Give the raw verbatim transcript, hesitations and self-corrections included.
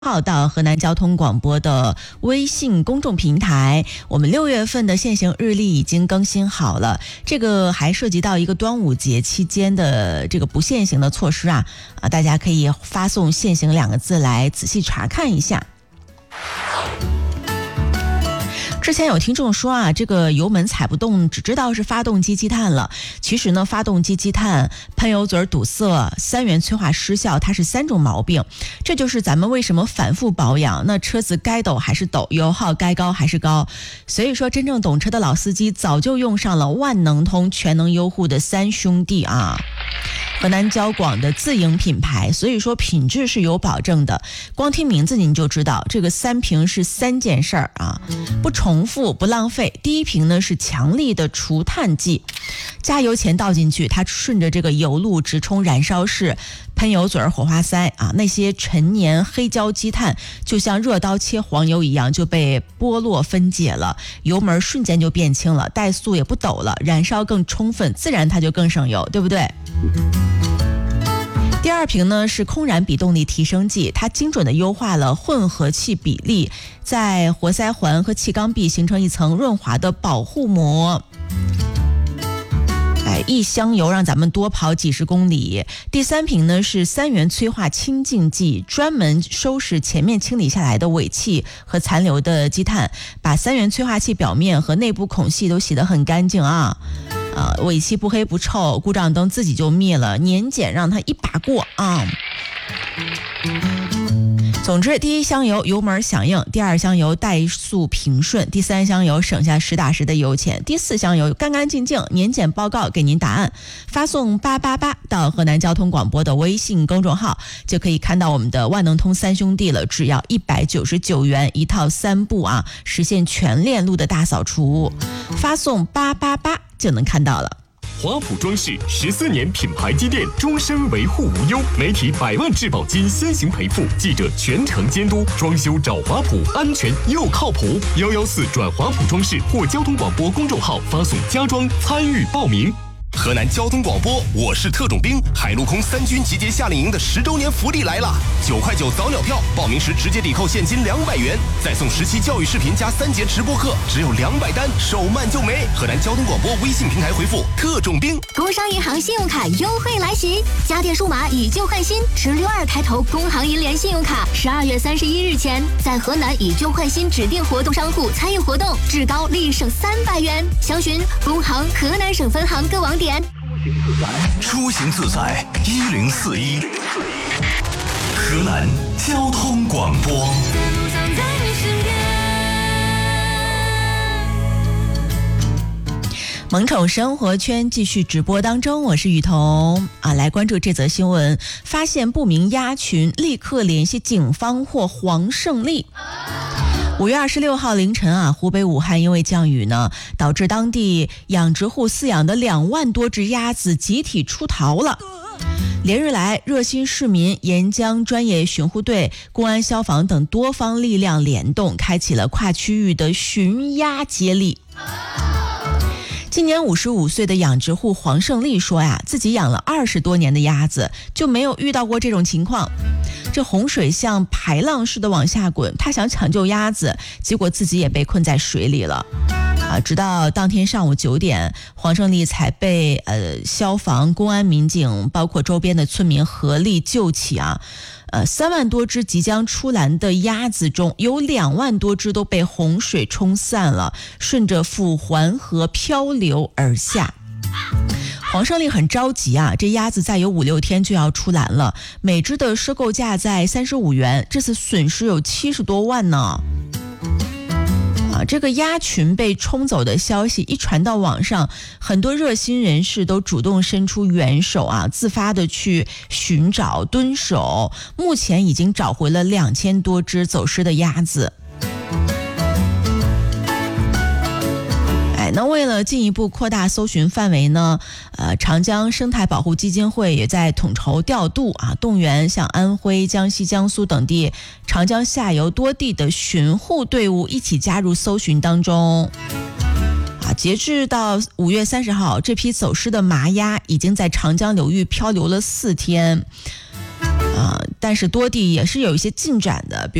号到河南交通广播的微信公众平台，我们六月份的限行日历已经更新好了。这个还涉及到一个端午节期间的这个不限行的措施啊，啊，大家可以发送限行两个字来仔细查看一下。之前有听众说啊，这个油门踩不动，只知道是发动机积碳了。其实呢，发动机积碳、喷油嘴堵塞、三元催化失效，它是三种毛病。这就是咱们为什么反复保养，那车子该抖还是抖，油耗该高还是高。所以说，真正懂车的老司机早就用上了万能通全能优护的三兄弟啊。河南交广的自营品牌，所以说品质是有保证的。光听名字您就知道，这个三瓶是三件事儿啊，不重复不浪费。第一瓶呢是强力的除碳剂，加油前倒进去，它顺着这个油路直冲燃烧室，喷油嘴、火花塞啊，那些陈年黑胶积碳就像热刀切黄油一样就被剥落分解了，油门瞬间就变轻了，怠速也不抖了，燃烧更充分，自然它就更省油，对不对？第二瓶呢是空燃比动力提升剂，它精准的优化了混合气比例，在活塞环和气缸壁形成一层润滑的保护膜。哎，一箱油让咱们多跑几十公里。第三瓶呢是三元催化清净剂，专门收拾前面清理下来的尾气和残留的积碳，把三元催化器表面和内部孔隙都洗得很干净啊。呃，尾气不黑不臭，故障灯自己就灭了，年检让它一把过啊。总之，第一箱油油门响应，第二箱油怠速平顺，第三箱油省下实打实的油钱，第四箱油干干净净，年检报告给您答案。发送八八八到河南交通广播的微信公众号，就可以看到我们的万能通三兄弟了，只要一百九十九元一套三部啊，实现全链路的大扫除。发送八八八就能看到了。 华普装饰十四年品牌积淀，终身维护无忧，媒体百万质保金先行赔付，记者全程监督，装修找华普，安全又靠谱。幺幺四转华普装饰或交通广播公众号发送家装参与报名。 河南交通广播，我是特种兵，海陆空三军集结夏令营的十周年福利来了！九块九早鸟票，报名时直接抵扣现金两百元，再送十期教育视频加三节直播课，只有两百单，手慢就没。河南交通广播微信平台回复特种兵。 工商银行信用卡优惠来袭，家电数码以旧换新，持六二开头工行银联信用卡，十二月三十一日前在河南以旧换新指定活动商户参与活动，至高立省三百元。详询工行河南省分行各网点。 出行自在一零四一，河南交通广播。 萌宠生活圈继续直播当中，我是雨桐啊，来关注这则新闻，发现不明鸭群，立刻联系警方获黄胜利。五月二十六号凌晨啊，湖北武汉因为降雨呢，导致当地养殖户饲养的两万多只鸭子集体出逃了。连日来，热心市民、沿江专业巡护队、公安、消防等多方力量联动，开启了跨区域的巡鸭接力。今年五十五岁的养殖户黄胜利说呀，自己养了二十多年的鸭子，就没有遇到过这种情况。这洪水像排浪似的往下滚，他想抢救鸭子，结果自己也被困在水里了。啊，直到当天上午九点，黄胜利才被呃消防、公安民警，包括周边的村民合力救起啊。呃，三万多只即将出栏的鸭子中，有两万多只都被洪水冲散了，顺着抚环河漂流而下。黄胜利很着急啊，这鸭子再有五六天就要出栏了，每只的收购价在三十五元，这次损失有七十多万呢。啊，这个鸭群被冲走的消息一传到网上，很多热心人士都主动伸出援手啊，自发的去寻找蹲守，目前已经找回了两千多只走失的鸭子。那为了进一步扩大搜寻范围呢，呃，长江生态保护基金会也在统筹调度啊，动员像安徽、江西、江苏等地长江下游多地的巡护队伍一起加入搜寻当中。啊，截至到五月三十号，这批走失的麻鸭已经在长江流域漂流了四天。 啊、呃，但是多地也是有一些进展的。